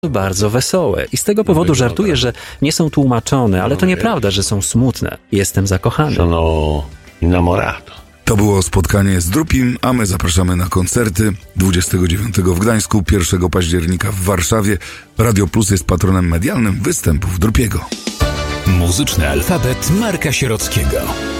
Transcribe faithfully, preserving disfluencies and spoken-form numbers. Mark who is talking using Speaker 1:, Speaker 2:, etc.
Speaker 1: bardzo wesołe i z tego powodu żartuję, że nie są tłumaczone, ale to nieprawda, że są smutne. Jestem zakochany.
Speaker 2: Sono innamorato.
Speaker 3: To było spotkanie z Drupim, a my zapraszamy na koncerty dwudziestego dziewiątego w Gdańsku, pierwszego października w Warszawie. Radio Plus jest patronem medialnym występów Drupiego.
Speaker 4: Muzyczny alfabet Marka Sierockiego.